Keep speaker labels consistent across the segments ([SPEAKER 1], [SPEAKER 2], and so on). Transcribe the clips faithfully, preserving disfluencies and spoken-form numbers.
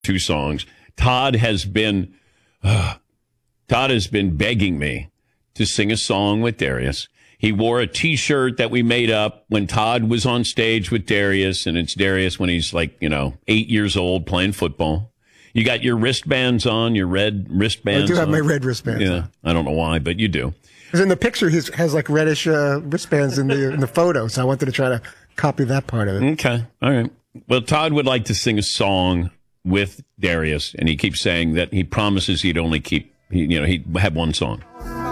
[SPEAKER 1] two songs. Todd has been uh, Todd has been begging me to sing a song with Darius. He wore a T-shirt that we made up when Todd was on stage with Darius, and it's Darius when he's like, you know, eight years old playing football. You got your wristbands on, your red wristbands
[SPEAKER 2] I do have
[SPEAKER 1] on.
[SPEAKER 2] my red wristbands
[SPEAKER 1] Yeah,
[SPEAKER 2] on.
[SPEAKER 1] I don't know why, but you do.
[SPEAKER 2] Because in the picture, he has like reddish uh, wristbands in the in the photo, so I wanted to try to copy that part of it.
[SPEAKER 1] Okay, all right. Well, Todd would like to sing a song with Darius, and he keeps saying that he promises he'd only keep, he, you know, he'd have one song.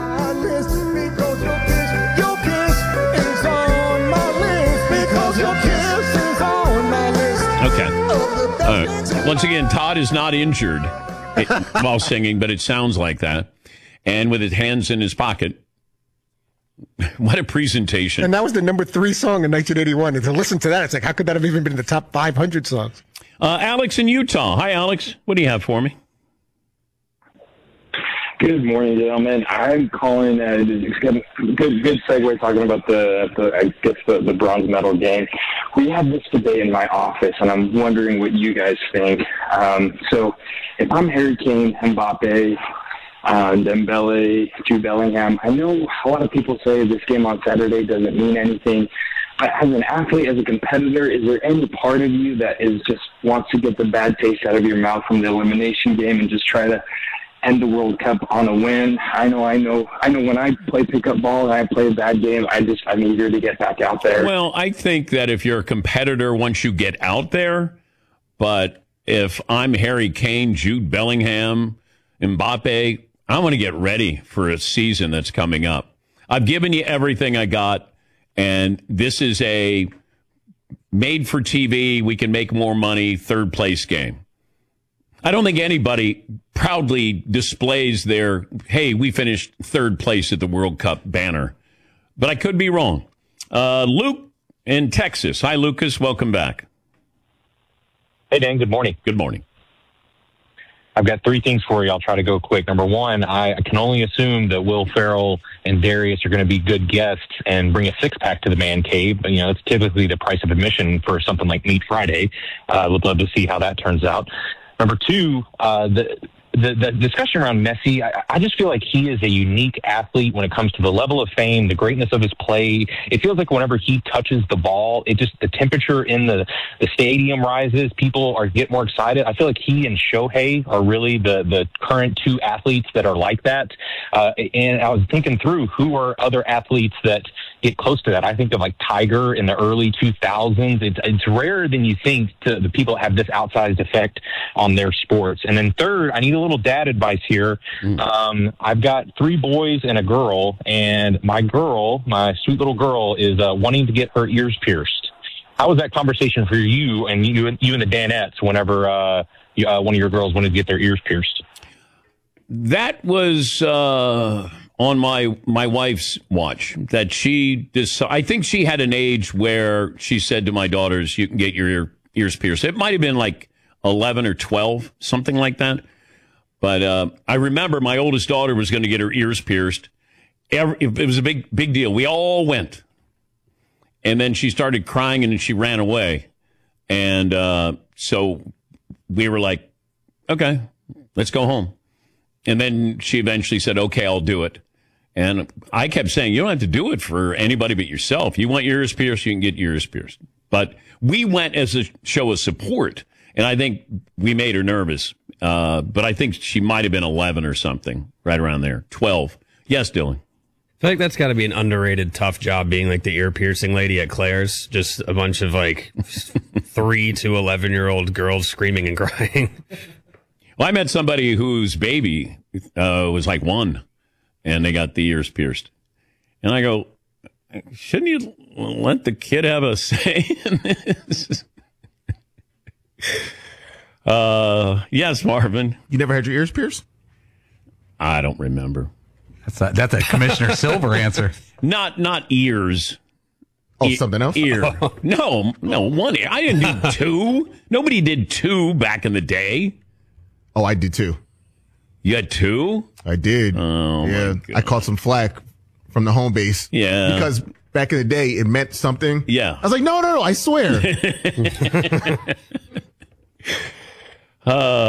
[SPEAKER 1] Okay. All right. Once again, Todd is not injured while singing, but it sounds like that. And with his hands in his pocket. What a presentation.
[SPEAKER 2] And that was the number three song in nineteen eighty-one. And to listen to that, it's like, how could that have even been in the top five hundred songs?
[SPEAKER 1] Uh, Alex in Utah. Hi, Alex. What do you have for me?
[SPEAKER 3] Good morning, gentlemen. I'm calling. Uh, good, good, good segue talking about the, the I guess the, the bronze medal game. We had this debate in my office, and I'm wondering what you guys think. Um, so, if I'm Harry Kane, Mbappe, uh, Dembele, Jude Bellingham, I know a lot of people say this game on Saturday doesn't mean anything. But as an athlete, as a competitor, is there any part of you that is just wants to get the bad taste out of your mouth from the elimination game and just try to end the World Cup on a win? I know, I know, I know when I play pickup ball and I play a bad game, I just, I'm eager to get back out there.
[SPEAKER 1] Well, I think that if you're a competitor, once you get out there, but if I'm Harry Kane, Jude Bellingham, Mbappe, I want to get ready for a season that's coming up. I've given you everything I got, and this is a made for T V, we can make more money, third place game. I don't think anybody proudly displays their, hey, we finished third place at the World Cup banner. But I could be wrong. Uh, Luke in Texas. Hi, Lucas. Welcome back.
[SPEAKER 4] Hey, Dan. Good morning.
[SPEAKER 1] Good morning.
[SPEAKER 4] I've got three things for you. I'll try to go quick. Number one, I can only assume that Will Ferrell and Darius are going to be good guests and bring a six-pack to the man cave. You know, it's typically the price of admission for something like Meat Friday. I uh, would love to see how that turns out. Number two, uh, the, the the discussion around Messi, I, I just feel like he is a unique athlete when it comes to the level of fame, the greatness of his play. It feels like whenever he touches the ball, it just the temperature in the, the stadium rises. People are get more excited. I feel like he and Shohei are really the, the current two athletes that are like that. Uh, and I was thinking through who are other athletes that get close to that. I think of like Tiger in the early two thousands. It's, it's rarer than you think to the people that have this outsized effect on their sports. And then third, I need a little dad advice here. Mm. Um, I've got three boys and a girl, and my girl, my sweet little girl, is uh, wanting to get her ears pierced. How was that conversation for you and you and you and the Danettes whenever uh, you, uh, one of your girls wanted to get their ears pierced?
[SPEAKER 1] That was uh, on my my wife's watch. That she dec- I think she had an age where she said to my daughters, "You can get your ear, ears pierced." It might have been like eleven or twelve, something like that. But uh, I remember my oldest daughter was going to get her ears pierced. Every, it was a big, big deal. We all went. And then she started crying and she ran away. And uh, so we were like, okay, let's go home. And then she eventually said, okay, I'll do it. And I kept saying, you don't have to do it for anybody but yourself. You want your ears pierced, you can get your ears pierced. But we went as a show of support. And I think we made her nervous. Uh, but I think she might have been eleven or something, right around there. twelve. Yes, Dylan.
[SPEAKER 5] I feel like that's got to be an underrated, tough job being like the ear piercing lady at Claire's. Just a bunch of like three to eleven year old girls screaming and crying.
[SPEAKER 1] Well, I met somebody whose baby uh, was like one, and they got the ears pierced. And I go, shouldn't you let the kid have a say in this? Uh, yes, Marvin.
[SPEAKER 6] You never had your ears pierced?
[SPEAKER 1] I don't remember.
[SPEAKER 6] That's a, that's a Commissioner Silver answer.
[SPEAKER 1] Not not ears.
[SPEAKER 6] Oh,
[SPEAKER 1] e-
[SPEAKER 6] something else?
[SPEAKER 1] Ear. No, no, one ear. I didn't do two. Nobody did two back in the day.
[SPEAKER 6] Oh, I did too.
[SPEAKER 1] You had two?
[SPEAKER 6] I did.
[SPEAKER 1] Oh,
[SPEAKER 6] yeah. I caught some flack from the home base.
[SPEAKER 1] Yeah.
[SPEAKER 6] Because back in the day, it meant something.
[SPEAKER 1] Yeah.
[SPEAKER 6] I was like, no, no, no, I swear.
[SPEAKER 1] Uh,